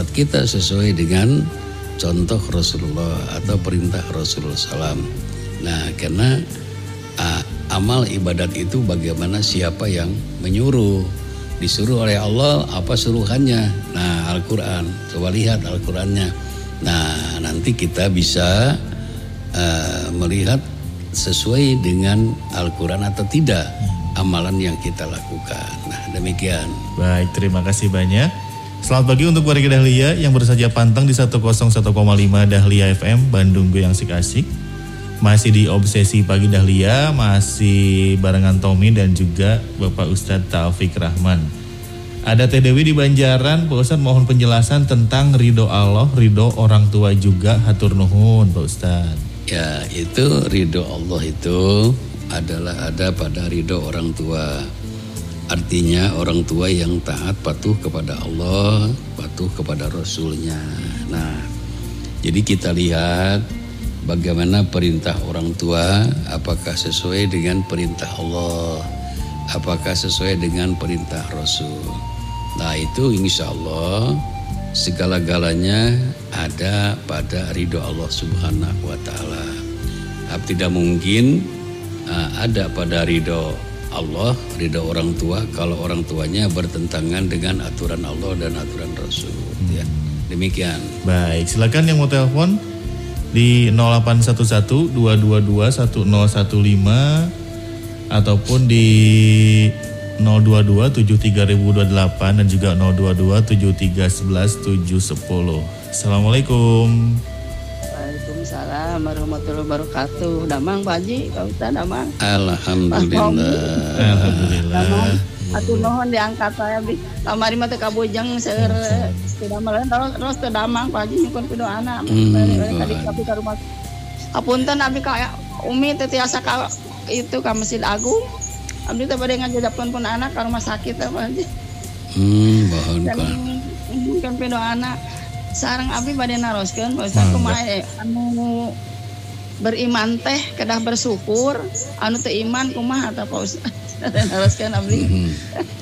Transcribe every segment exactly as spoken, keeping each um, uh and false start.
kita sesuai dengan contoh Rasulullah atau perintah Rasulullah Sallam. Nah, karena uh, amal ibadat itu bagaimana siapa yang menyuruh, disuruh oleh Allah apa suruhannya. Nah, Al-Quran, coba lihat Al-Qurannya. Nah, nanti kita bisa uh, melihat sesuai dengan Al-Quran atau tidak amalan yang kita lakukan. Nah, demikian. Baik, terima kasih banyak. Selamat pagi untuk warga Dahlia yang bersaja pantang di seratus satu koma lima Dahlia F M Bandung Goyang Asik-asik. Masih di Obsesi Pagi Dahlia, masih barengan Tommy dan juga Bapak Ustadz Taufik Rahman. Ada Teh Dewi di Banjaran, Pak Ustadz mohon penjelasan tentang ridho Allah, ridho orang tua juga, hatur nuhun Pak Ustadz. Ya, itu ridho Allah itu adalah ada pada ridho orang tua. Artinya orang tua yang taat patuh kepada Allah, patuh kepada Rasulnya. Nah, jadi kita lihat bagaimana perintah orang tua, apakah sesuai dengan perintah Allah, apakah sesuai dengan perintah Rasul. Nah, itu insya Allah segala-galanya ada pada ridho Allah Subhanahu wa Ta'ala. Tidak mungkin uh, ada pada ridho Allah, ridho orang tua kalau orang tuanya bertentangan dengan aturan Allah dan aturan Rasul. Hmm. Ya, demikian. Baik, silakan yang mau telepon di nol delapan satu satu dua dua dua satu nol satu lima ataupun di nol dua dua tujuh tiga nol nol dua delapan dan juga nol dua dua tujuh tiga satu satu tujuh satu nol. Assalamualaikum. Waalaikumsalam warahmatullahi wabarakatuh. Damang Pak Haji, Pak Ustaz Damang. Alhamdulillah. Alhamdulillah. Damang, atuh nuhun diangkat saya bi. Kamari mah teh kabujeng seueur tidak meureun terus teh Damang Pak Haji nyukeun pidoana. Tadi kabeh ka rumah. Apunten abi ka Umi teh tiasa ka itu ka Masjid Agung. Abdi teh bade ngajadapkeun pun anak ka rumah sakit teh Pak Haji. Hmm, mohon ka. Nyukeun pidoana. Sareng abi bade naroskeun Pak Ustaz kumaha anu beriman teh kedah bersyukur, anu teu iman kumaha tah Pak Ustaz. Naroskeun abdi. Mm-hmm.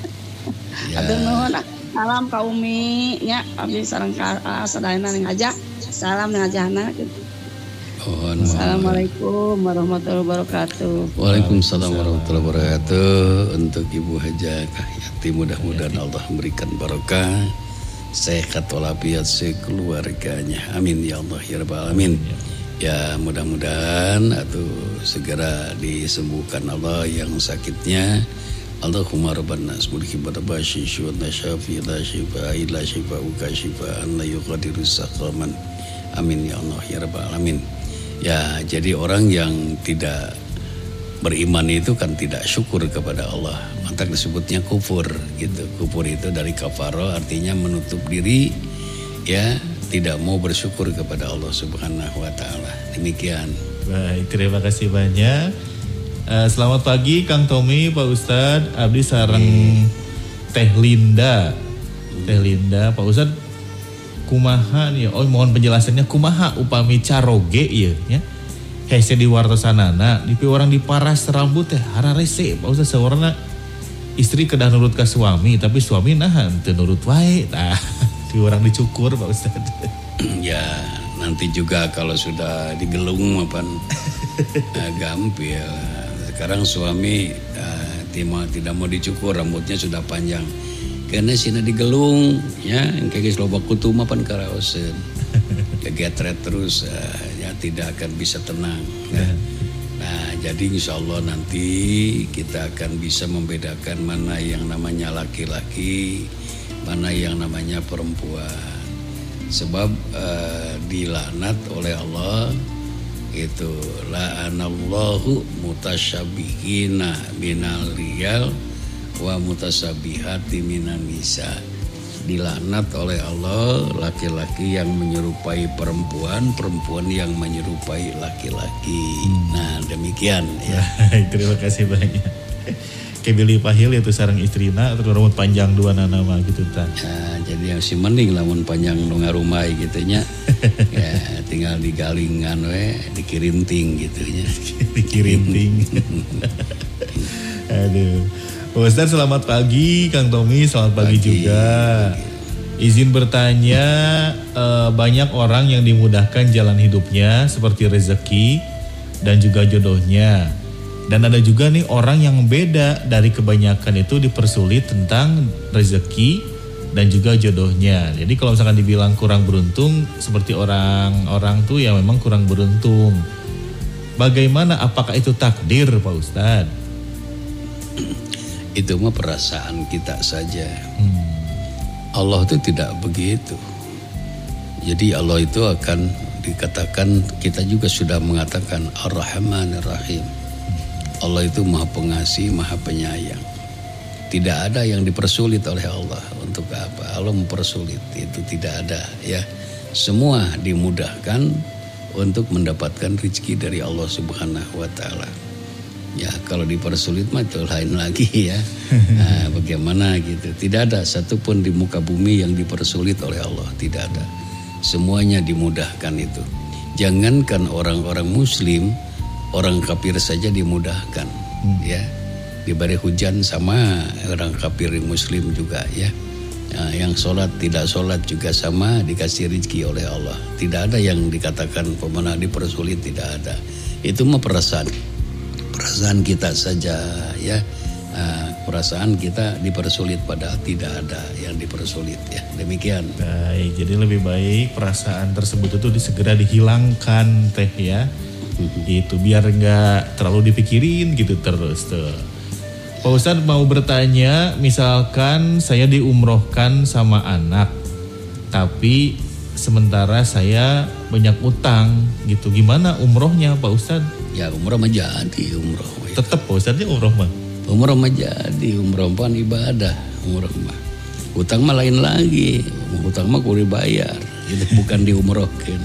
Ya. Atur nuhun salam ka Umi nya abdi sareng ka sadayana ning ngajak. Salam ning ngajahna gitu. Mohon. Assalamualaikum warahmatullahi wabarakatuh. Waalaikumsalam warahmatullahi wabarakatuh. Untuk Ibu Hajah Kahyati mudah-mudahan Allah memberikan barokah, sehat walafiat sekeluarganya. Amin ya Allah ya rabbal alamin. Ya, mudah-mudahan atau segera disembuhkan Allah yang sakitnya. Allahumma rabban nas mulki badabashi syuhud nasyafi la syifa illa syifa uka syifaan la yuqadiru saqaman. Amin ya Allah ya rabbal alamin. Ya, jadi orang yang tidak beriman itu kan tidak syukur kepada Allah, maka disebutnya kufur gitu. Kufur itu dari kafaro, artinya menutup diri, ya, tidak mau bersyukur kepada Allah Subhanahu wa Ta'ala. Demikian. Baik, terima kasih banyak. Uh, selamat pagi Kang Tommy, Pak Ustadz. Abdi sareng Teh Linda. Teh Linda, Pak Ustadz, kumaha nih? Oh, mohon penjelasannya kumaha upami caroge ieu nya. Hese di wartosanana, di orang diparas rambut teh hararese, Pak Ustadz sawarna istri kedah nurut ka suami, tapi suami nahan teu nurut wae. Tah, di orang dicukur Pak Ustadz. Ya, nanti juga kalau sudah digelung apa uh, gampil. Sekarang suami uh, tidak, tidak mau dicukur, rambutnya sudah panjang. Karena sina digelung, ya, kayak loba kutu mah pan karaoseun. Kegetret terus, uh, ya tidak akan bisa tenang. Ya. Nah, jadi insya Allah nanti kita akan bisa membedakan mana yang namanya laki-laki, mana yang namanya perempuan. Sebab uh, dilaknat oleh Allah itu la'anallahu mutasyabihina minal rijal wa mutasabihati minan nisa. Dilaknat oleh Allah laki-laki yang menyerupai perempuan, perempuan yang menyerupai laki-laki. Hmm. Nah, demikian ya. Terima kasih banyak. Kebili pahil itu sarang istrina atau rambut panjang dua nama gitu ta. Nah, jadi yang si mending lamun panjang nu ngarumai gitu nya. Ya, tinggal digalingan we, dikirinting gitu nya. Dikirinting. Aduh. Pak Ustadz selamat pagi, Kang Tommy selamat pagi, pagi juga. Izin bertanya, eh, banyak orang yang dimudahkan jalan hidupnya seperti rezeki dan juga jodohnya. Dan ada juga nih orang yang beda dari kebanyakan itu dipersulit tentang rezeki dan juga jodohnya. Jadi kalau misalkan dibilang kurang beruntung, seperti orang-orang tuh ya memang kurang beruntung. Bagaimana, apakah itu takdir Pak Ustadz? Itu mah perasaan kita saja. Hmm. Allah itu tidak begitu. Jadi Allah itu akan dikatakan, kita juga sudah mengatakan Ar-Rahman Ar-Rahim. Allah itu maha pengasih, maha penyayang. Tidak ada yang dipersulit oleh Allah. Untuk apa? Allah mempersulit, itu tidak ada ya. Semua dimudahkan untuk mendapatkan rezeki dari Allah Subhanahu wa taala. Ya, kalau dipersulit mah itu lain lagi ya. Nah, bagaimana gitu? Tidak ada satupun di muka bumi yang dipersulit oleh Allah, tidak ada. Semuanya dimudahkan itu. Jangankan orang-orang muslim, orang kafir saja dimudahkan, hmm. ya. Diberi hujan sama orang kafir muslim juga ya. Nah, yang sholat tidak sholat juga sama, dikasih rezeki oleh Allah. Tidak ada yang dikatakan pemenang dipersulit, tidak ada. Itu mah perasaan. Perasaan kita saja ya, uh, perasaan kita dipersulit padahal tidak ada yang dipersulit ya, demikian. Baik, jadi lebih baik perasaan tersebut itu segera dihilangkan teh ya, gitu biar nggak terlalu dipikirin gitu terus tuh. Pak Ustadz mau bertanya, misalkan saya diumrohkan sama anak, tapi sementara saya banyak utang gitu, gimana umrohnya Pak Ustadz? Ya umroh mah jadi umroh. Tetap Pak Ustadznya umroh mah. Umroh mah jadi, umroh pan ibadah, umroh mah. Utang mah lain lagi, utang mah kudu dibayar, itu bukan diumrohkan.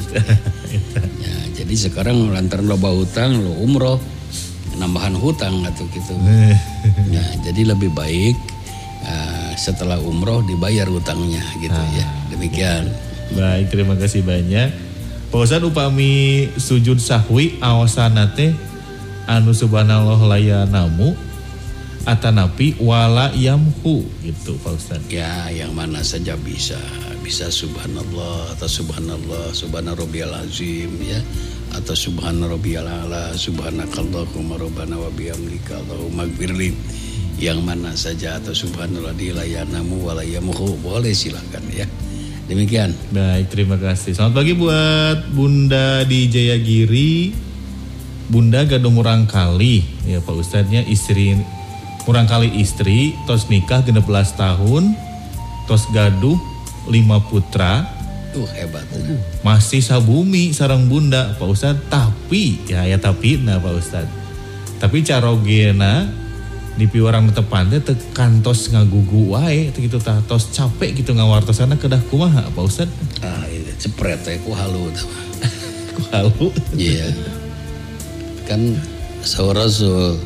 Ya, jadi sekarang lantaran loba utang, lo umroh, nambahan hutang atau gitu. Ya, jadi lebih baik uh, setelah umroh dibayar utangnya gitu ah, ya, demikian. Baik, terima kasih banyak. Pak Ustadz, upami sujud sahwi aosana teh anu subhanallah layanamu atanapi wala yamhu gitu Pak Ustadz. Ya, yang mana saja bisa. Bisa subhanallah atau subhanallah, subhana rabbiyal azim ya, atau subhana rabbiyal ala, subhanakallahumma rabbana wa bihamdika allahumma gfirli. Yang mana saja, atau subhanallah layanamu wala yamhu, boleh silakan ya. Demikian. Baik, terima kasih. Selamat pagi buat Bunda di Jayagiri. Bunda gaduh murang kali ya Pak Ustadznya, istri murang kali istri, tos nikah genep belas tahun, tos gaduh lima putra. Tuh hebat. Masih sabumi sareng Bunda Pak Ustadz, tapi ya ya tapi nah Pak Ustadz. Tapi carogena di piwarang tepan teh teu kantos ngagugu wae teh gitu tah, tos capek gitu ngawartosana kedah kumaha Pak Ustad? Ah, itu cepret teh ku halu tah. Ku halu. Iya. Kan saur Rasul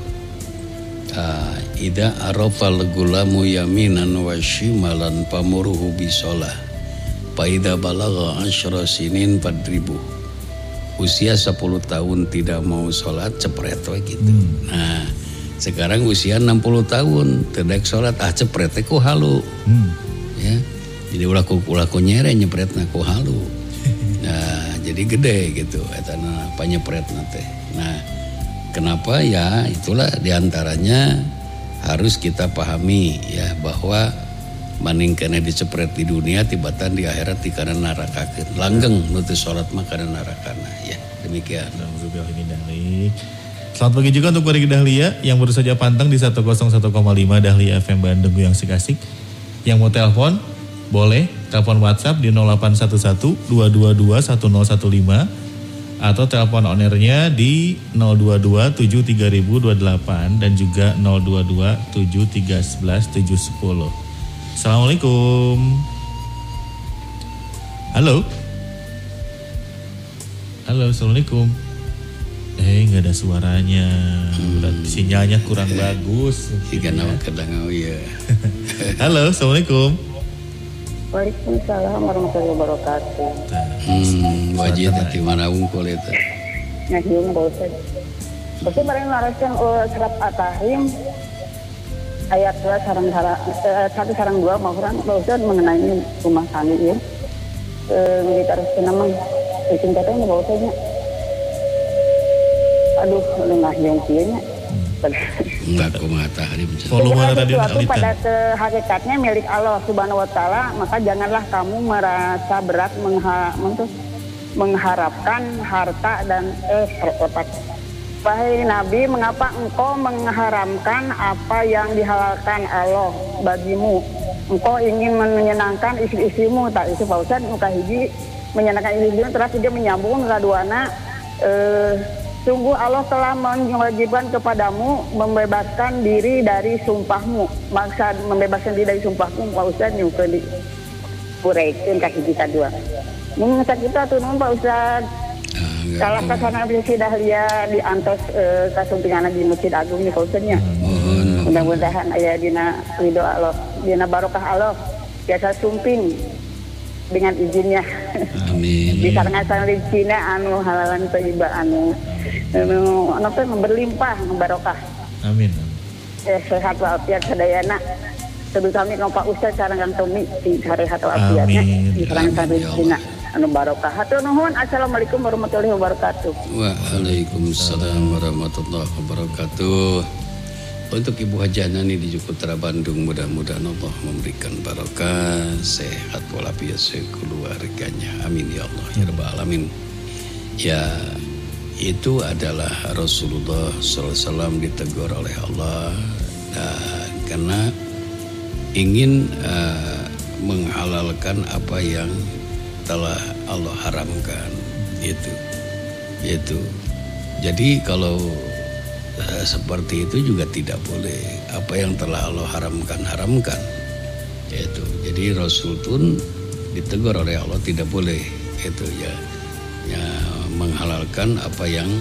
ah, ida arafal gulamu yaminan wa shimalan pamuruhu bisolah. Fa ida balagha asyra sinin fadribu. Usia sepuluh tahun tidak mau sholat cepret we gitu. Hmm. Nah, sekarang usia enam puluh tahun tidak sholat, ah cepret ku halu. Hmm. Ya. Jadi ulaku ulaku nyere nyepretna ku halu. Nah, jadi gede gitu etana panyepretna teh. Nah, kenapa ya? Itulah diantaranya harus kita pahami ya, bahwa maning kena dicepret di dunia tibatan di akhirat di kana narakakeun. Langgeng nu teu sholat mah kana narakana ya. Demikian. Selamat pagi juga untuk warga Dahlia yang baru saja pantang di seratus satu koma lima Dahlia F M Bandung yang Sikasik. Yang mau telepon boleh telepon WhatsApp di nol delapan satu satu dua dua dua satu nol satu lima atau telepon on air-nya di nol dua dua tujuh tiga nol nol dua delapan dan juga nol dua dua tujuh tiga satu satu tujuh nol. Assalamualaikum. Halo. Halo, assalamualaikum. Eh, nggak ada suaranya. Hmm. Berarti sinyalnya kurang ya. Bagus. Jika nama kadang ya. Halo, assalamualaikum. Waalaikumsalam warahmatullahi wabarakatuh. Hmm, wajib di mana unggul itu? Nah, yung bosan. Pasti bareng naraskan uh, surat At-Tahrim. ayat dua sarang eh, satu sarang dua maupun Pak mengenai rumah tangga ya. Eh kita harus namang izin katanya Pak Ustadnya. Aduh, lengah yang kieunya. Enggak kumata hari volume tadi alitan. Pada hakikatnya milik Allah Subhanahu wa taala, maka janganlah kamu merasa berat mengha, mengharapkan harta dan eh tepat. Wahai Nabi, mengapa engkau mengharamkan apa yang dihalalkan Allah bagimu? Engkau ingin menyenangkan istri-istrimu, tak itu Pak Ustaz, muka hiji menyenangkan istri-istrimu, terus dia menyambung kaduana eh sungguh Allah telah mewajibkan kepadamu membebaskan diri dari sumpahmu. Maksud membebaskan diri dari sumpahmu Pak Ustaz nyukeun di pureikeun ka hiji kadua. Mun kita tuh nun Pak Ustaz. Kalau kasana bisa dahlia diantos uh, kasumpingan di Masjid Agung di Pak Ustaznya. Mudah-mudahan aya dina ridho Allah, dina barokah Allah. Biasa sumping dengan izinnya. Amin. Di sarangan rezekina anu halalan thayyibah anu anu anu teh berlimpah barokah. Amin. Eh sehat walafiat sadayana. Terutama kalau Pak Ustaz sarangan Tommy di sehat walafiatnya di sarangan rezekina anu barokah. Hatur nuhun. Assalamualaikum warahmatullahi wabarakatuh. Waalaikumsalam warahmatullahi wabarakatuh. Untuk Ibu Hajanani di Jukutra Bandung, mudah-mudahan Allah memberikan barokah, sehat walafiat sekeluarganya. Amin ya Allah ya Rabbal alamin. Ya, itu adalah Rasulullah shallallahu alaihi wasallam ditegur oleh Allah dan karena ingin uh, menghalalkan apa yang telah Allah haramkan. Itu, itu. Jadi kalau Uh, seperti itu juga tidak boleh. Apa yang telah Allah haramkan haramkan. Itu. Jadi Rasul pun ditegur oleh Allah tidak boleh itu ya, ya menghalalkan apa yang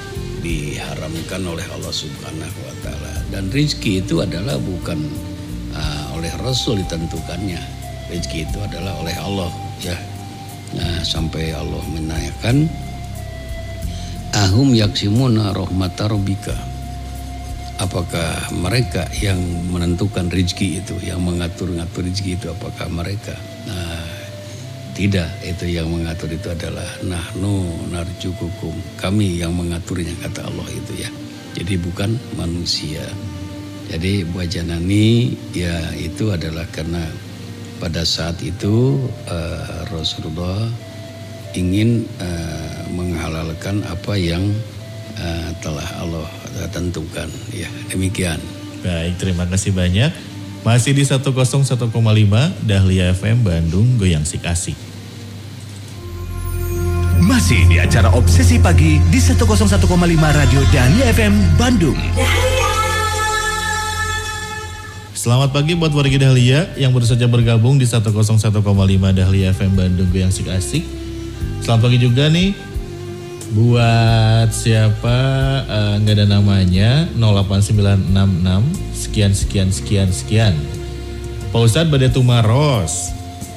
diharamkan oleh Allah Subhanahu wa taala. Dan rezeki itu adalah bukan uh, oleh Rasul ditentukannya. Rezeki itu adalah oleh Allah ya. Nah, sampai Allah menanyakan ahum yaksimuna rahmata rabbika. Apakah mereka yang menentukan rezeki itu, yang mengatur-ngatur rezeki itu, apakah mereka? Nah, tidak, itu yang mengatur itu adalah nahnu narjukukum, kami yang mengaturnya, kata Allah itu ya. Jadi bukan manusia. Jadi Bu Janani ya itu adalah karena pada saat itu uh, Rasulullah ingin uh, menghalalkan apa yang uh, telah Allah tentukan ya, demikian. Baik, terima kasih banyak. Masih di seratus satu koma lima Dahlia F M Bandung, goyang sik asik. Masih di acara Obsesi Pagi di seratus satu koma lima Radio Dahlia F M Bandung. Selamat pagi buat warga Dahlia yang baru saja bergabung di seratus satu koma lima Dahlia F M Bandung, goyang sik asik. Selamat pagi juga nih buat siapa nggak uh, ada namanya nol delapan sembilan enam enam sekian sekian sekian sekian. Pak Ustadz Bade Tumaros,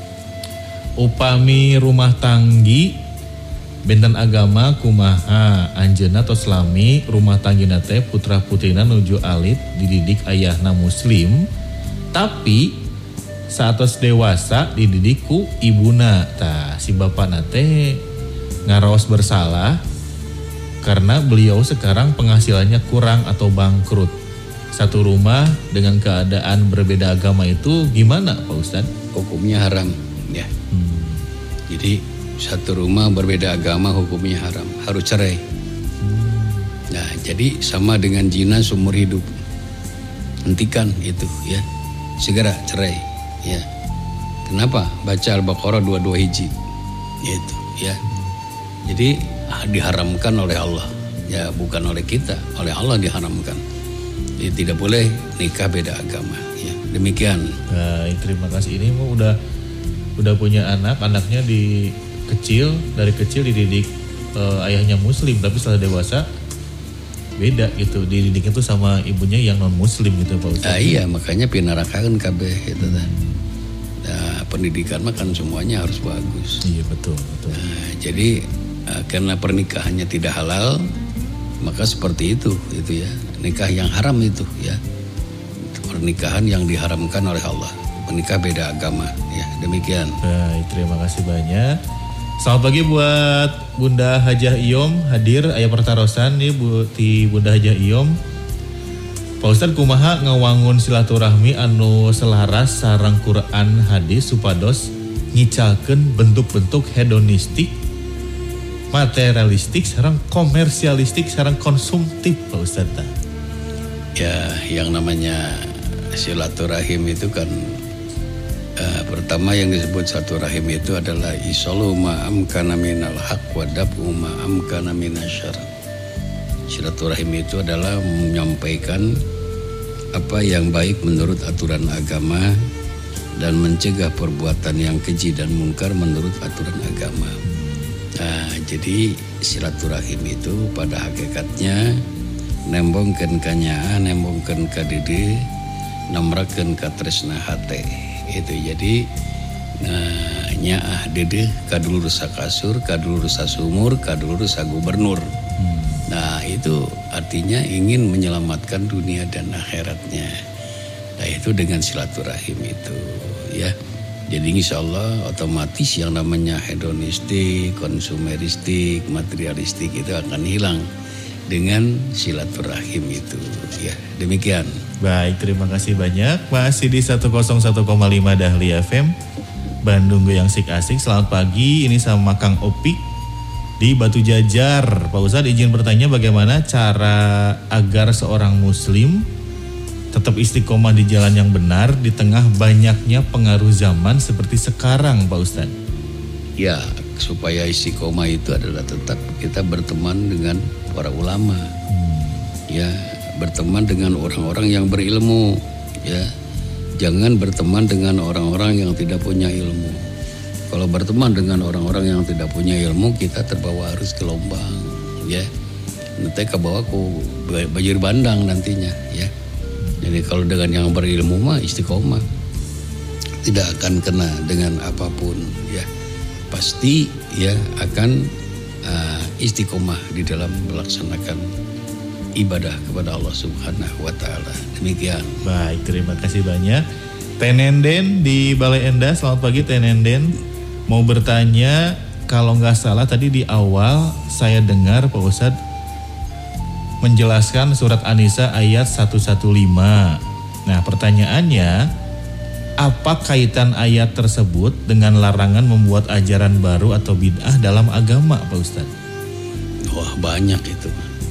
upami rumah tanggi benten agama kumaha anjeunna tos lami rumah tanggina teh putra putrina nuju alit dididik ayahna muslim tapi saatos dewasa dididik ku ibuna. Tah si bapakna teh ngaraos bersalah karena beliau sekarang penghasilannya kurang atau bangkrut. Satu rumah dengan keadaan berbeda agama itu gimana Pak Ustadz? Hukumnya haram ya. Hmm. Jadi satu rumah berbeda agama hukumnya haram, harus cerai. Hmm. Nah jadi sama dengan zina seumur hidup. Hentikan itu ya, segera cerai ya. Kenapa? Baca Al-Baqarah dua puluh dua hiji itu ya. Jadi diharamkan oleh Allah ya, bukan oleh kita, oleh Allah diharamkan. Jadi tidak boleh nikah beda agama ya. Demikian. Baik, terima kasih. Ini mau udah udah punya anak, anaknya di kecil dari kecil dididik uh, ayahnya muslim, tapi setelah dewasa beda gitu, dididiknya tuh sama ibunya yang non muslim gitu Pak Ustadz. Ah, iya, makanya pinarakakeun kabeh gitu kan. Nah, pendidikan mah kan semuanya harus bagus. Iya betul, betul. Nah, jadi uh, karena pernikahannya tidak halal, maka seperti itu, itu ya, nikah yang haram itu ya. pernikahan yang diharamkan oleh Allah. Menikah beda agama, ya demikian. Baik, terima kasih banyak. Selamat pagi buat Bunda Hajah Iyom hadir aya pertarosan nih Bu ti Bunda Hajah Iyom. Pak Ustad kumaha ngawangun silaturahmi anu selaras sareng Quran hadis supados ngicalkeun bentuk-bentuk hedonistik, materialistik, sareng komersialistik, sareng konsumtif Pak Ustad. Ya, yang namanya silaturahim itu kan uh, pertama yang disebut silaturahim itu adalah isalu ma'am kana minal haq wa dab'u ma'am kana minasyarr. Silaturahim itu adalah menyampaikan apa yang baik menurut aturan agama dan mencegah perbuatan yang keji dan mungkar menurut aturan agama. Nah, jadi silaturahim itu pada hakikatnya nembongkeun ka nyaah, nembongkeun ka dede, namrakeun ka tresna hate. Itu jadi nah, nyaah dede kadulur sakasur, kadulur sasumur, kadulur sagubernur. Hmm. Nah, itu artinya ingin menyelamatkan dunia dan akhiratnya. Nah, itu dengan silaturahim itu, ya. Jadi insya Allah otomatis yang namanya hedonistik, konsumeristik, materialistik itu akan hilang dengan silaturahim itu, ya demikian. Baik, terima kasih banyak. Masih di seratus satu koma lima Dahlia F M Bandung Goyang Sik Asik. Selamat pagi, ini sama Kang Opik di Batu Jajar. Pak Ustadz izin bertanya bagaimana cara agar seorang muslim tetap istiqomah di jalan yang benar di tengah banyaknya pengaruh zaman seperti sekarang Pak Ustadz? Ya, supaya istiqomah itu adalah tetap kita berteman dengan para ulama, hmm. ya berteman dengan orang-orang yang berilmu, ya jangan berteman dengan orang-orang yang tidak punya ilmu. Kalau berteman dengan orang-orang yang tidak punya ilmu, kita terbawa arus gelombang, ya nanti ke bawah ku banjir bandang nantinya, ya. Jadi kalau dengan yang berilmu mah istiqomah, tidak akan kena dengan apapun, ya pasti ya akan uh, istiqomah di dalam melaksanakan ibadah kepada Allah Subhanahu wa taala. Demikian. Baik, terima kasih banyak. Tenenden di Balai Endah, selamat pagi Tenenden. Mau bertanya, kalau nggak salah tadi di awal saya dengar Pak Ustadz menjelaskan surat An-Nisa ayat seratus lima belas. Nah, pertanyaannya, apa kaitan ayat tersebut dengan larangan membuat ajaran baru atau bid'ah dalam agama, Pak Ustadz? Wah, banyak itu.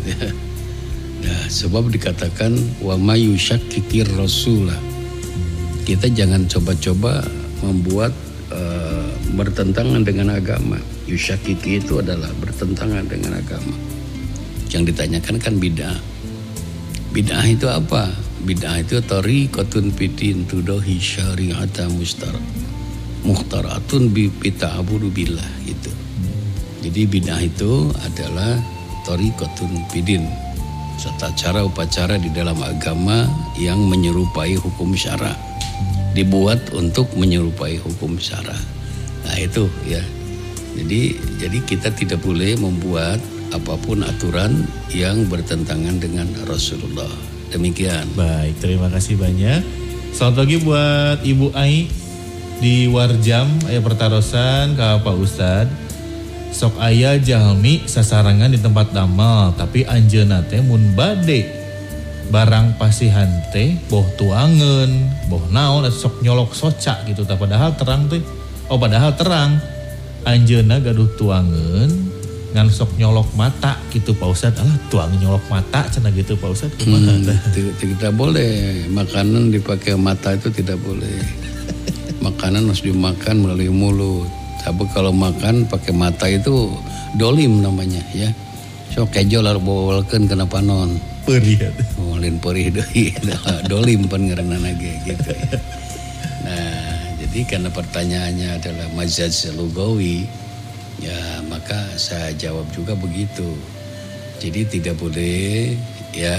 Ya, sebab dikatakan wa may yushakkikir rasulah. Kita jangan coba-coba membuat uh, bertentangan dengan agama. Yushakkiki itu adalah bertentangan dengan agama. Yang ditanyakan kan bid'ah. Bid'ah itu apa? Bid'ah itu tariqatun bidin tudahi syari'ata mustar mukhtaratun bi ta'budu billah gitu. Jadi bid'ah itu adalah tariqatun bidin, serta cara upacara di dalam agama yang menyerupai hukum syara, dibuat untuk menyerupai hukum syara. Nah itu ya. Jadi jadi kita tidak boleh membuat apapun aturan yang bertentangan dengan Rasulullah. Demikian. Baik, terima kasih banyak. Selamat pagi buat Ibu Ai di Warjam, aya pertarosan ka Pak Ustad. Sok aya jalmi sasarangan di tempat damel, tapi anjeunna teh mun bade barang pasihan teh boh tuangeun, boh naon atuh sok nyolok soca gitu tah padahal terang teh. Oh padahal terang. Anjeunna gaduh tuangeun ngan sok nyolok mata gitu Pak Ustadz. Alah tuang nyolok mata cenah gitu Pak Ustadz. Hmm, tidak boleh makanan dipakai mata, itu tidak boleh. Makanan harus dimakan melalui mulut. Tapi kalau makan pakai mata itu dolim namanya ya. Sok kejo lar bawalkeun kana panon. Perih. Oh, lain perih deui. Dolim pan ngaranna ge gitu ya. Nah, jadi karena pertanyaannya adalah mazhaj lugawi, ya maka saya jawab juga begitu. Jadi tidak boleh ya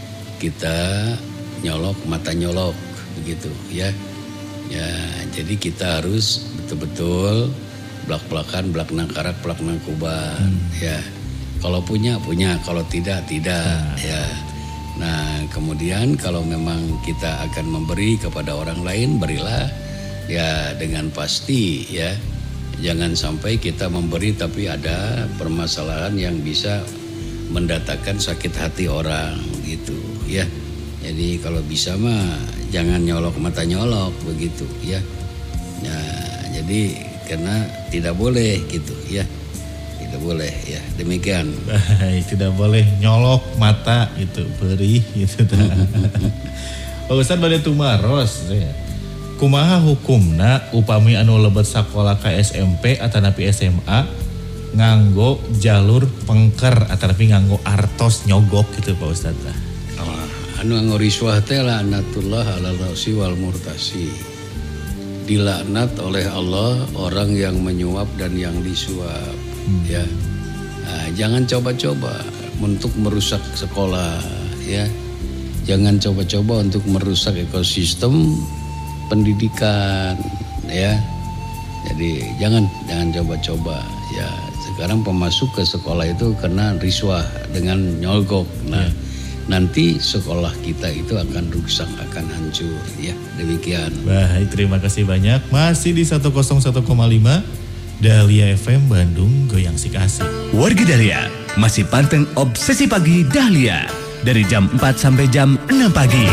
kita nyolok mata nyolok begitu ya. Ya jadi kita harus betul-betul belak-belakan, belak nangkarak, belak nangkuban hmm. ya. Kalau punya punya, kalau tidak tidak nah. ya. Nah, kemudian kalau memang kita akan memberi kepada orang lain, berilah ya dengan pasti ya. Jangan sampai kita memberi tapi ada permasalahan yang bisa mendatangkan sakit hati orang gitu ya. Jadi kalau bisa mah jangan nyolok mata nyolok begitu ya. Nah, jadi karena tidak boleh gitu ya. Tidak boleh ya, demikian. Baik, tidak boleh nyolok mata gitu, perih gitu. Pak Ustadz bade tumaros ya. Kumaha hukumna upami anu lebet sakola ka S M P atanapi S M A nganggo jalur pengker atanapi nganggo artos nyogok gitu Pak Ustadz. Oh, anu nganggo riswah teh laknatullah alal rasi wal murtasi. Dilaknat oleh Allah orang yang menyuap dan yang disuap. Hmm. Ya, nah, jangan coba-coba untuk merusak sekolah, ya. Jangan coba-coba untuk merusak ekosistem pendidikan, ya. Jadi jangan jangan coba-coba, ya. Sekarang pemasuk ke sekolah itu kena riswah dengan nyogok. Nah, ya. Nanti sekolah kita itu akan rusak, akan hancur, ya. Demikian. Baik, terima kasih banyak. Masih di seratus satu koma lima. Dahlia F M Bandung goyang sik asik. Wargi Dahlia masih panteng Obsesi Pagi Dahlia dari jam empat sampai jam enam pagi.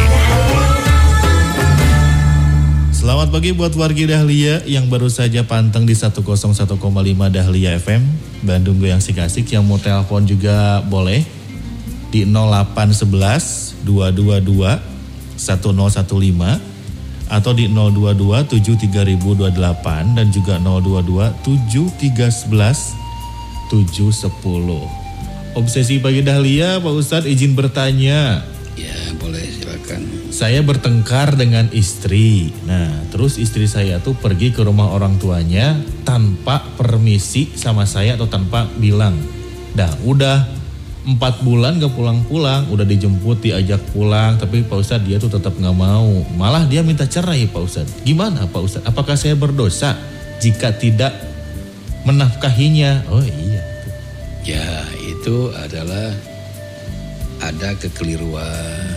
Selamat pagi buat wargi Dahlia yang baru saja panteng di seratus satu koma lima Dahlia F M Bandung goyang sik asik. Yang mau telepon juga boleh di nol delapan satu satu dua dua dua satu nol satu lima atau di nol dua dua tujuh tiga nol nol dua delapan dan juga nol dua dua tujuh tiga satu satu tujuh satu nol. Obsesi Pagi Dahlia, Pak Ustadz izin bertanya. Ya, boleh silakan. Saya bertengkar dengan istri. Nah, terus istri saya tuh pergi ke rumah orang tuanya tanpa permisi sama saya atau tanpa bilang. Dah, udah empat bulan gak pulang-pulang, udah dijemput, diajak pulang, tapi Pak Ustadz dia tuh tetap gak mau. Malah dia minta cerai Pak Ustadz. Gimana Pak Ustadz? Apakah saya berdosa jika tidak menafkahinya? Oh iya. Ya, itu adalah ada kekeliruan,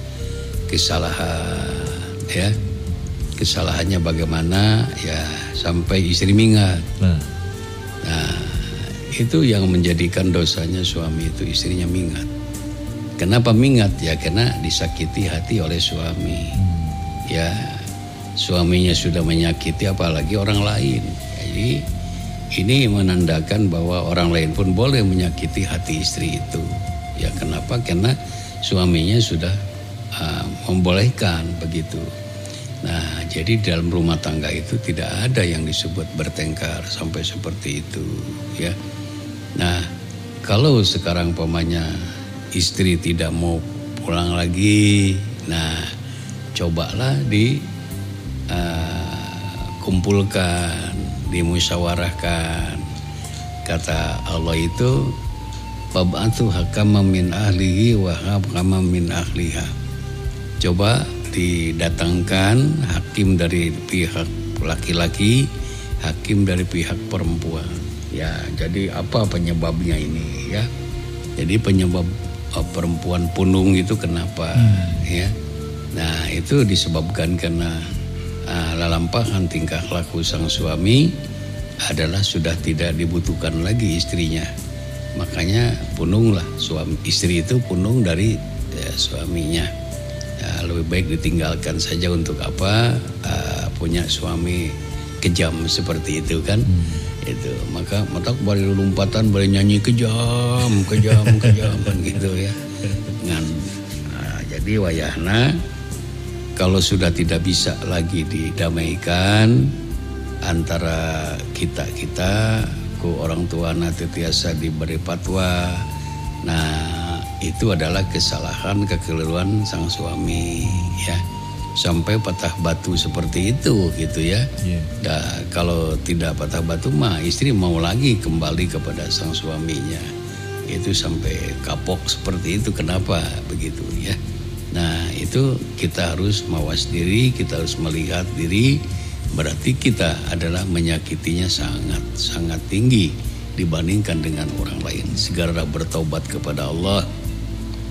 kesalahan, ya. Kesalahannya bagaimana? Ya, sampai istri minggat. Nah, nah itu yang menjadikan dosanya suami itu istrinya minggat. Kenapa minggat? Ya karena disakiti hati oleh suami. Ya suaminya sudah menyakiti apalagi orang lain. Jadi ini menandakan bahwa orang lain pun boleh menyakiti hati istri itu. Ya kenapa? Karena suaminya sudah uh, membolehkan begitu. Nah jadi dalam rumah tangga itu tidak ada yang disebut bertengkar sampai seperti itu ya. Nah, kalau sekarang pamannya istri tidak mau pulang lagi, nah cobalah di uh, kumpulkan, dimusyawarahkan. Kata Allah itu, "Fab'athu hakaman min ahlihi wa hakaman min ahliha." Coba didatangkan hakim dari pihak laki-laki, hakim dari pihak perempuan. Ya, jadi apa penyebabnya ini ya? Jadi penyebab uh, perempuan punung itu kenapa hmm. ya? Nah, itu disebabkan karena uh, lalampahan tingkah laku sang suami adalah sudah tidak dibutuhkan lagi istrinya. Makanya pununglah suami istri itu punung dari ya, suaminya. Ya, lebih baik ditinggalkan saja untuk apa? Uh, punya suami kejam seperti itu kan? Hmm. Itu maka matak bari lompatan bari nyanyi kejam kejam kejam gitu ya ngan nah, jadi wayahna kalau sudah tidak bisa lagi didamaikan antara kita-kita ku orang tua nanti tiasa diberi fatwa. Nah itu adalah kesalahan kekeliruan sang suami ya. Sampai patah batu seperti itu gitu ya. Yeah. Nah, kalau tidak patah batu mah istri mau lagi kembali kepada sang suaminya. Itu sampai kapok seperti itu. Kenapa begitu ya? Nah itu kita harus mawas diri, kita harus melihat diri. Berarti kita adalah menyakitinya sangat sangat tinggi dibandingkan dengan orang lain. Segera bertaubat kepada Allah.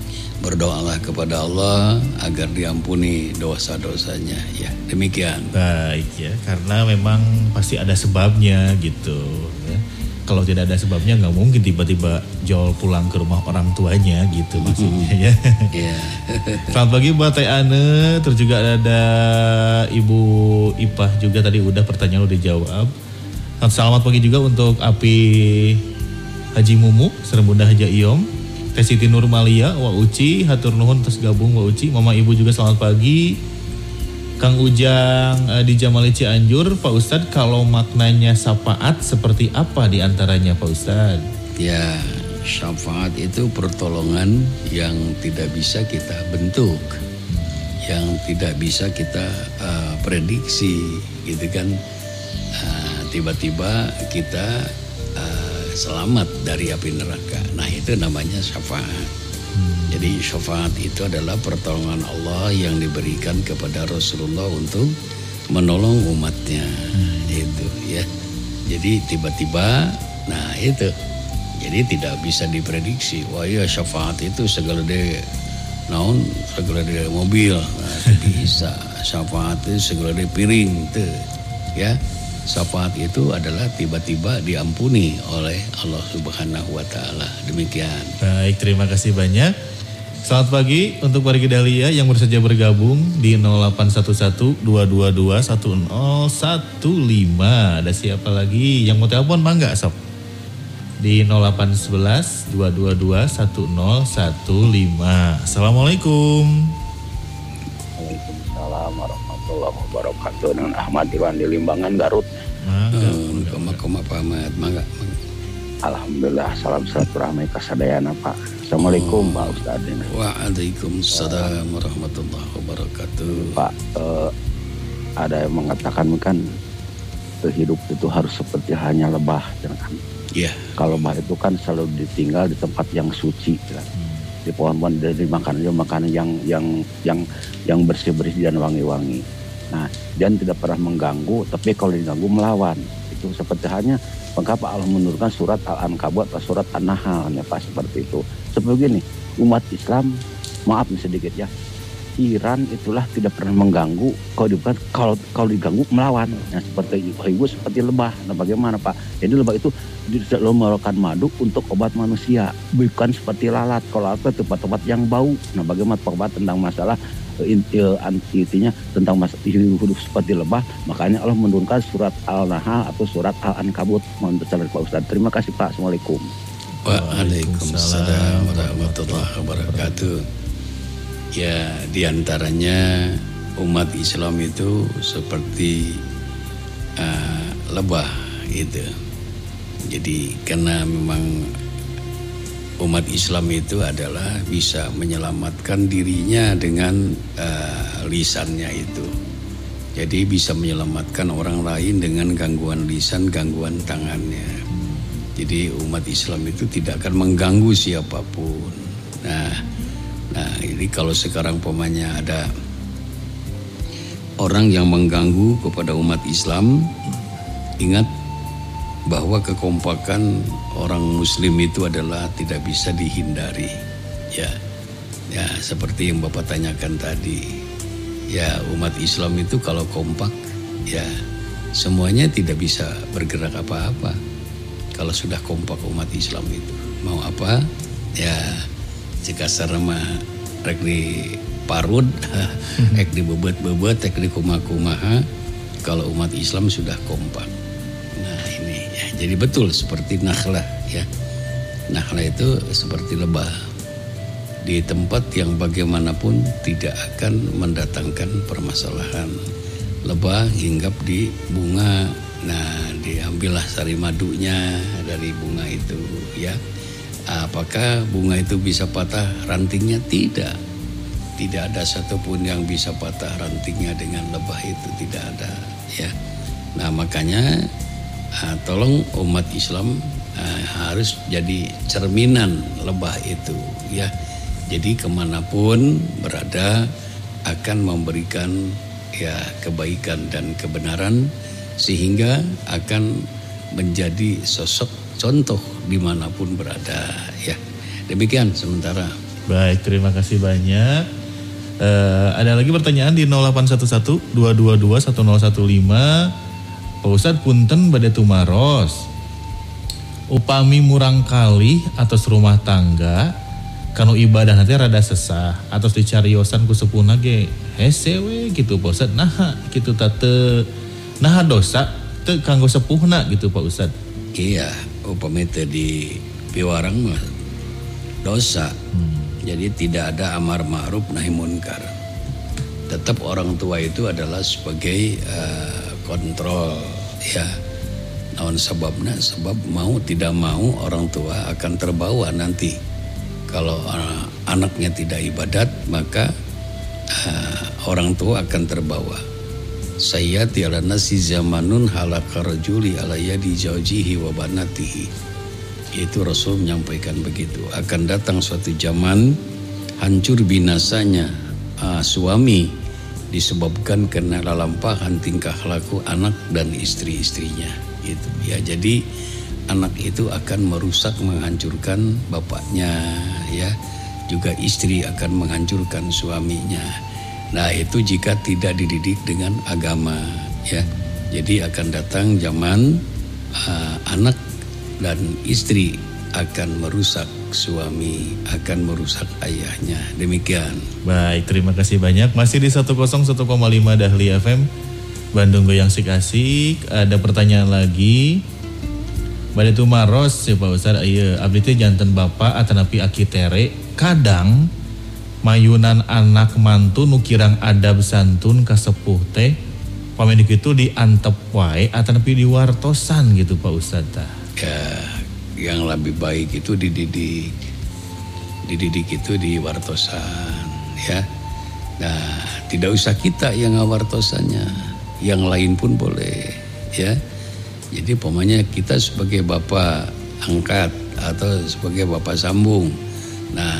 berdoalah kepada Allah agar diampuni dosa-dosanya. Ya, demikian. Baik ya, karena memang pasti ada sebabnya gitu. Ya. Kalau tidak ada sebabnya nggak mungkin tiba-tiba Joel pulang ke rumah orang tuanya gitu maksudnya ya. Yeah. Selamat pagi Mbak Teh Ane, terus juga ada Ibu Ipah juga tadi udah pertanyaan udah dijawab. Selamat pagi juga untuk Api Haji Mumu, Serem Bunda Haja Iyom, Teh Siti Nurmalia, Wa Uci, hatur nuhun terus gabung Wa Uci, Mama Ibu juga selamat pagi. Kang Ujang uh, di Jamali Cianjur, Pak Ustadz, kalau maknanya syafaat seperti apa diantaranya Pak Ustadz? Ya, syafaat itu pertolongan yang tidak bisa kita bentuk, yang tidak bisa kita uh, prediksi, gitu kan? Uh, tiba-tiba kita uh, selamat dari api neraka. Nah itu namanya syafaat. Jadi syafaat itu adalah pertolongan Allah yang diberikan kepada Rasulullah untuk menolong umatnya. Hmm. Itu ya. Jadi tiba-tiba, nah itu. Jadi tidak bisa diprediksi. Wah ya syafaat itu segala de naon, segala de mobil. Nah, bisa. Syafaat itu segala de piring tuh. Ya. Syafaat itu adalah tiba-tiba diampuni oleh Allah Subhanahu wa taala. Demikian. Baik, terima kasih banyak. Selamat pagi untuk warga Dahlia yang baru saja bergabung di nol delapan satu satu dua dua dua satu nol satu lima. Ada siapa lagi yang mau telepon mangga sob? Di nol delapan satu satu dua dua dua satu nol satu lima. Assalamualaikum. Waalaikumsalam warahmatullahi wabarakatuh. Dengan Ahmad Irwan di Limbangan, Garut. Koma-koma pamat, mangga. Alhamdulillah, salam silaturahmi kasadayana Pak. Assalamualaikum Pak Ustadz. Waalaikumsalam warahmatullahi wabarakatuh. Pak, eh, ada yang mengatakan kan hidup itu harus seperti hanya lebah, kan? Iya. Kalau lebah itu kan selalu ditinggal di tempat yang suci, kan? Di pohon-pohon dari makanan makanan yang yang yang yang bersih-bersih dan wangi-wangi. Nah, dan tidak pernah mengganggu, tapi kalau diganggu melawan. Itu seperti hanya mengapa Allah menurunkan surat Al-Ankabut atau surat An-Nahl ya Pak, seperti itu. Seperti ini, umat Islam, maaf nih sedikit ya, Iran itulah tidak pernah mengganggu, kalau dibuat kalau kalau diganggu melawan. Nah, seperti ibu seperti lebah. Nah, bagaimana Pak? Jadi lebah itu selalu mengeluarkan madu untuk obat manusia, bukan seperti lalat. Kalau lalat itu tempat-tempat yang bau. Nah, bagaimana Pak tentang masalah intinya tentang masalah hidup seperti lebah? Makanya Allah menurunkan surat Al-Nahl atau surat Al-Ankabut. Mohon bersalat Pak Ustadz. Terima kasih Pak. Assalamualaikum. Waalaikumsalam warahmatullahi wabarakatuh. Ya, diantaranya umat Islam itu seperti uh, lebah itu. Jadi karena memang umat Islam itu adalah bisa menyelamatkan dirinya dengan uh, lisannya itu. Jadi bisa menyelamatkan orang lain dengan gangguan lisan, gangguan tangannya. Jadi umat Islam itu tidak akan mengganggu siapapun. Nah, nah ini kalau sekarang pemanya ada orang yang mengganggu kepada umat Islam, ingat bahwa kekompakan orang Muslim itu adalah tidak bisa dihindari. Ya, ya seperti yang Bapak tanyakan tadi. Ya, umat Islam itu kalau kompak, ya semuanya tidak bisa bergerak apa-apa. Kalau sudah kompak umat Islam itu mau apa? Ya jika sarama rek di parud, rek di bebet-bebet, rek di kumaha-kumaha. Kalau umat Islam sudah kompak. Nah ini ya, jadi betul seperti nakhlah ya. Nakhlah itu seperti lebah. Di tempat yang bagaimanapun tidak akan mendatangkan permasalahan. Lebah hinggap di bunga, nah diambillah sari madunya dari bunga itu ya. Apakah bunga itu bisa patah rantingnya? Tidak. Tidak ada satupun yang bisa patah rantingnya dengan lebah itu, tidak ada ya. Nah makanya uh, tolong umat Islam uh, harus jadi cerminan lebah itu ya. Jadi kemanapun berada akan memberikan ya kebaikan dan kebenaran, sehingga akan menjadi sosok contoh dimanapun berada ya. Demikian sementara. Baik, terima kasih banyak. Uh, ada lagi pertanyaan di nol delapan satu satu dua dua dua satu nol satu lima. Pak Ustadz punten bade tumaros. Upami murang kali atas rumah tangga kanu ibadah nanti rada sesah atas dicariosan ku sepuhna ge hese we gitu Pak Ustadz. Nah gitu tate nah dosa teu kanggo sepuhna gitu Pak Ustadz. Iya, upami teu di piwarang mah dosa. Hmm. Jadi tidak ada amar ma'ruf nahi munkar. Tetap orang tua itu adalah sebagai uh, kontrol ya. Naon sebabnya? Sebab mau tidak mau orang tua akan terbawa nanti. Kalau uh, anaknya tidak ibadat maka uh, orang tua akan terbawa. Sayyati ala nasi zamanun halaka rajuli ala yadi zawjihi wa banatihi. Itu Rasul menyampaikan begitu. Akan datang suatu zaman hancur binasanya uh, suami disebabkan karena lalampahan tingkah laku anak dan istri-istrinya. Itu ya. Jadi anak itu akan merusak, menghancurkan bapaknya, ya. Juga istri akan menghancurkan suaminya. Nah itu jika tidak dididik dengan agama, ya. Jadi akan datang zaman uh, anak dan istri akan merusak suami, akan merusak ayahnya. Demikian. Baik, terima kasih banyak. Masih di seratus satu koma lima Dahlia F M Bandung Goyang Sik-asik. Ada pertanyaan lagi. Bade tumaros ya Pak Ustadz, ieu abdi teh janten bapak atanapi aki tere kadang mayunan anak mantu nu kirang adab santun ka sepuh teh pameni kitu diantep wae atanapi diwartosan gitu Pak Ustadz tah. Ya, yang lebih baik itu dididik, dididik itu di wartosan, ya. Nah, tidak usah kita yang ngawartosannya, yang lain pun boleh, ya. Jadi pokoknya kita sebagai bapak angkat atau sebagai bapak sambung, nah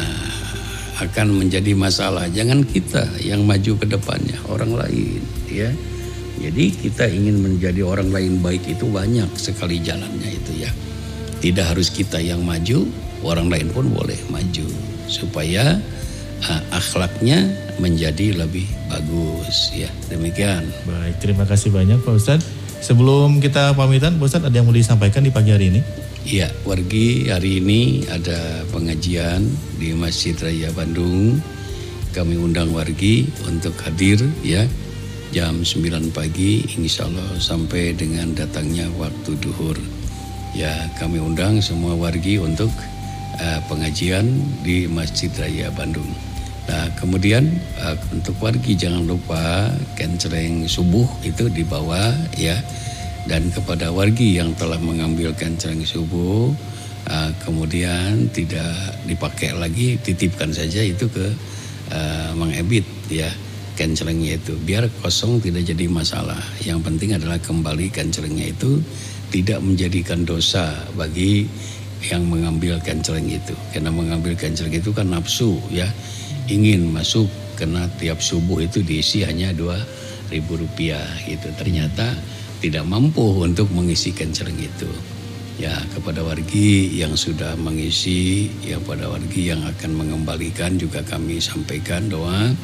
akan menjadi masalah. Jangan kita yang maju ke depannya, orang lain, ya. Jadi kita ingin menjadi orang lain baik itu banyak sekali jalannya itu ya. Tidak harus kita yang maju, orang lain pun boleh maju. Supaya uh, akhlaknya menjadi lebih bagus ya. Demikian. Baik, terima kasih banyak Pak Ustadz. Sebelum kita pamitan Pak Ustadz, ada yang mau disampaikan di pagi hari ini? Iya, wargi hari ini ada pengajian di Masjid Raya Bandung. Kami undang wargi untuk hadir ya. Jam sembilan pagi insya Allah sampai dengan datangnya waktu duhur. Ya kami undang semua wargi untuk uh, pengajian di Masjid Raya Bandung. Nah kemudian uh, untuk wargi jangan lupa kencereng subuh itu dibawa ya. Dan kepada wargi yang telah mengambil kencereng subuh uh, kemudian tidak dipakai lagi, titipkan saja itu ke uh, Mang Ebit ya. Kencerengnya itu biar kosong tidak jadi masalah. Yang penting adalah kembali kencerengnya itu tidak menjadikan dosa bagi yang mengambil kencereng itu. Karena mengambil kencereng itu kan nafsu ya, ingin masuk karena tiap subuh itu diisi hanya dua ribu rupiah gitu. Ternyata tidak mampu untuk mengisi kencereng itu. Ya kepada wargi yang sudah mengisi, ya pada wargi yang akan mengembalikan juga kami sampaikan doa.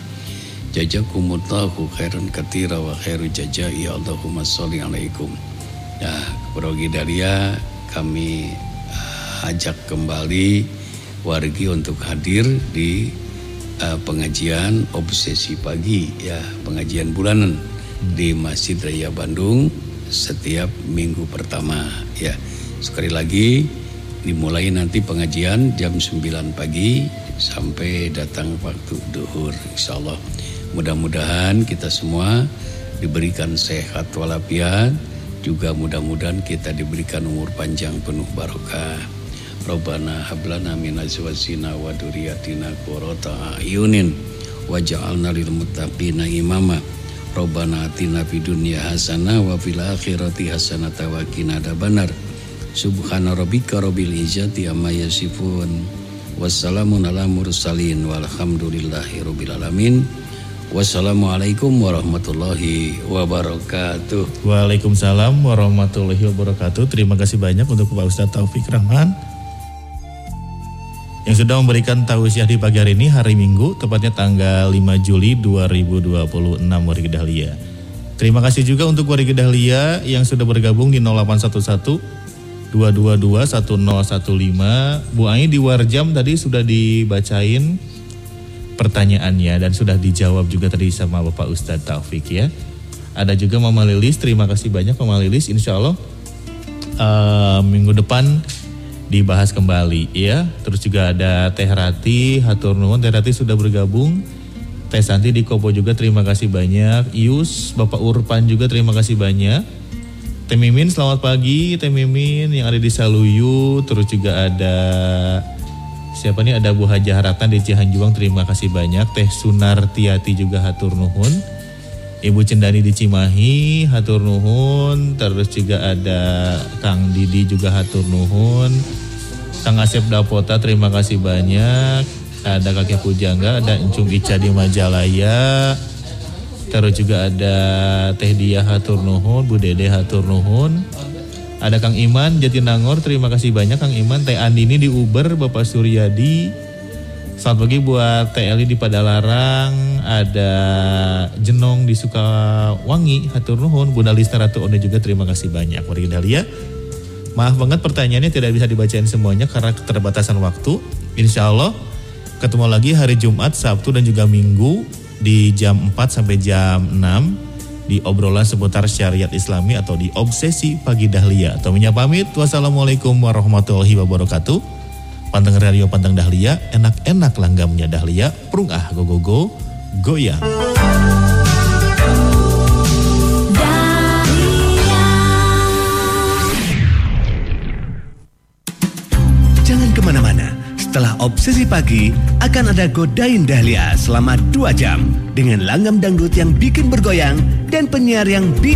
Jazakumullahu khairan katsira wa khairu jazai Allahumma sholli alaikum. Ya, kepada Gidalia kami uh, ajak kembali wargi untuk hadir di uh, pengajian obsesi pagi ya, pengajian bulanan di Masjid Raya Bandung setiap minggu pertama ya. Sekali lagi dimulai nanti pengajian jam sembilan pagi sampai datang waktu duhur insyaallah. Mudah-mudahan kita semua diberikan sehat walafiat, juga mudah-mudahan kita diberikan umur panjang penuh barokah. Rabbana hablana min azwajina wa dzurriyyatina qurrata a'yunin waj'alna lil muttaqina imama. Rabbana atina fid dunya hasanah wa fil akhirati hasanah wa qina adzabannar. Subhana rabbika rabbil izzati amma yasifun. Wassalamun ala mursalin walhamdulillahi rabbil alamin. Wassalamualaikum warahmatullahi wabarakatuh. Waalaikumsalam warahmatullahi wabarakatuh. Terima kasih banyak untuk Pak Ustadz Taufik Rahman. yang sudah memberikan tausiah di pagi hari ini, hari Minggu, tepatnya tanggal lima Juli dua ribu dua puluh enam, warga Dahlia. Terima kasih juga untuk warga Dahlia yang sudah bergabung di nol delapan satu satu dua dua dua satu nol satu lima. Bu Ai di Warjam tadi sudah dibacain pertanyaannya dan sudah dijawab juga tadi sama Bapak Ustadz Taufik ya. Ada juga Mama Lilis, terima kasih banyak Mama Lilis, insya Allah uh, minggu depan dibahas kembali ya. Terus juga ada Teh Rati, hatur nuhun, Teh Rati sudah bergabung. Teh Santi di Kopo juga terima kasih banyak. Ius, Bapak Urpan juga terima kasih banyak. Teh Mimin selamat pagi, Teh Mimin yang ada di Saluyu. Terus juga ada siapa nih, ada Bu Haja Haratan di Cihanjuang, terima kasih banyak. Teh Sunartiati juga hatur nuhun. Ibu Cendani di Cimahi, hatur nuhun. Terus juga ada Kang Didi juga hatur nuhun. Kang Asep Dapota terima kasih banyak. Ada Kakek Pujangga, ada Encung Ica di Majalaya. Terus juga ada Teh Dia hatur nuhun, Bu Dede hatur nuhun. Ada Kang Iman Jatinangor, terima kasih banyak Kang Iman. Teh Andini di Uber, Bapak Suryadi. Selamat pagi buat Teh Eli di Padalarang, ada Jenong di Sukawangi, hatur nuhun. Bunda Lista Ratu Onda juga terima kasih banyak. Warga Dahlia, maaf banget pertanyaannya tidak bisa dibacain semuanya karena keterbatasan waktu. Insya Allah ketemu lagi hari Jumat, Sabtu dan juga Minggu di jam empat sampai jam enam di obrolan seputar syariat Islami atau di Obsesi Pagi Dahlia. Tominya pamit, wassalamualaikum warahmatullahi wabarakatuh. Panteng radio Panteng Dahlia, enak-enak langgamnya Dahlia, prung ah go-go-go, goyang. Jangan kemana-mana, setelah Obsesi Pagi akan ada Godain Dahlia selama dua jam dengan langgam dangdut yang bikin bergoyang dan penyiar yang bikin